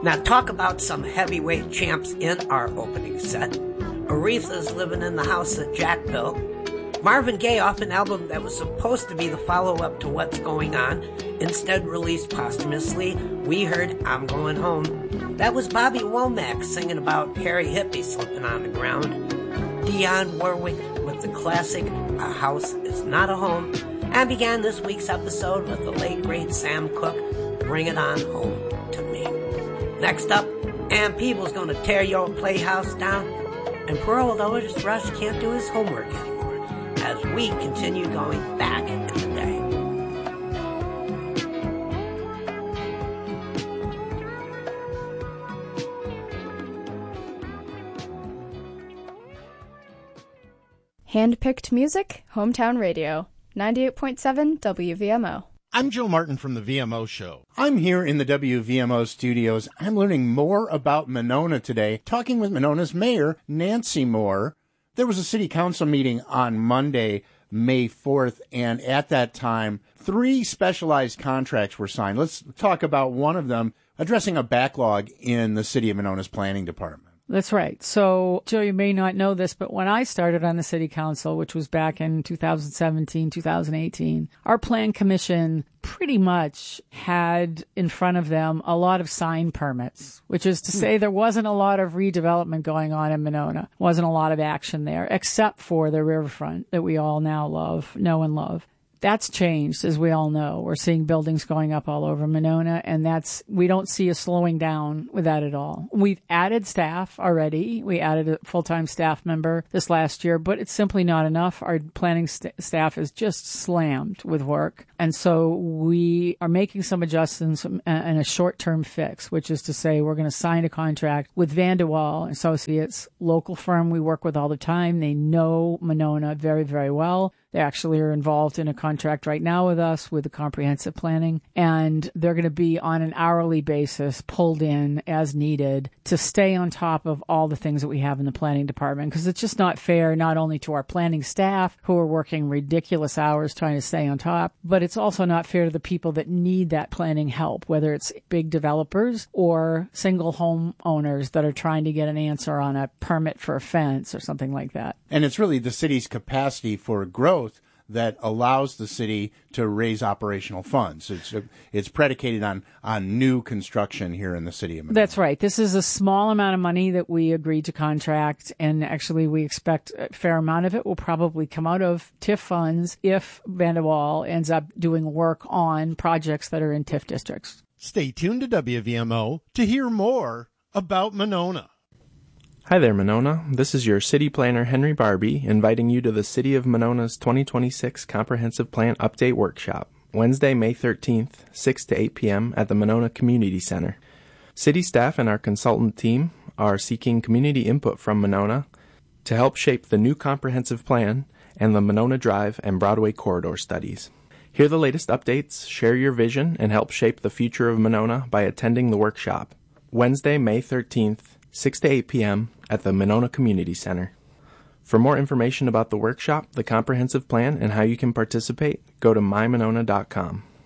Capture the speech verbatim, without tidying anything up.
Now talk about some heavyweight champs in our opening set. Aretha's Living in the House That Jack Built. Marvin Gaye off an album that was supposed to be the follow-up to What's Going On, instead released posthumously. We heard I'm Going Home. That was Bobby Womack singing about Harry Hippie slipping on the ground. Dionne Warwick with the classic A House Is Not a Home. And began this week's episode with the late great Sam Cooke, Bring It On Home to Me. Next up, Ann Peebles going to tear your playhouse down. And poor old Otis Rush can't do his homework anymore as we continue going back into the day. Hand-picked music, Hometown Radio, ninety-eight point seven W V M O. I'm Joe Martin from the V M O Show. I'm here in the W V M O studios. I'm learning more about Monona today, talking with Monona's mayor, Nancy Moore. There was a city council meeting on Monday, May fourth, and at that time, three specialized contracts were signed. Let's talk about one of them, addressing a backlog in the city of Monona's planning department. That's right. So, Joe, you may not know this, but when I started on the city council, which was back in two thousand seventeen, two thousand eighteen, our plan commission pretty much had in front of them a lot of sign permits, which is to say there wasn't a lot of redevelopment going on in Monona. Wasn't a lot of action there, except for the riverfront that we all now love, know and love. That's changed, as we all know. We're seeing buildings going up all over Monona, and that's, we don't see a slowing down with that at all. We've added staff already. We added a full-time staff member this last year, but it's simply not enough. Our planning st- staff is just slammed with work. And so we are making some adjustments and a short-term fix, which is to say we're going to sign a contract with Vanderwall Associates, local firm we work with all the time. They know Monona very, very well. They actually are involved in a contract right now with us with the comprehensive planning, and they're going to be on an hourly basis pulled in as needed to stay on top of all the things that we have in the planning department, because it's just not fair not only to our planning staff who are working ridiculous hours trying to stay on top, but it's also not fair to the people that need that planning help, whether it's big developers or single home owners that are trying to get an answer on a permit for a fence or something like that. And it's really the city's capacity for growth that allows the city to raise operational funds. It's it's predicated on, on new construction here in the city of Monona. That's right. This is a small amount of money that we agreed to contract, and actually we expect a fair amount of it will probably come out of T I F funds if Vanderwall ends up doing work on projects that are in T I F districts. Stay tuned to W V M O to hear more about Monona. Hi there, Monona. This is your city planner, Henry Barbie, inviting you to the City of Monona's twenty twenty-six Comprehensive Plan Update Workshop, Wednesday, May thirteenth, six to eight p.m. at the Monona Community Center. City staff and our consultant team are seeking community input from Monona to help shape the new comprehensive plan and the Monona Drive and Broadway corridor studies. Hear the latest updates, share your vision, and help shape the future of Monona by attending the workshop, Wednesday, May thirteenth, six to eight p.m. at the Monona Community Center. For more information about the workshop, the comprehensive plan, and how you can participate, go to my monona dot com.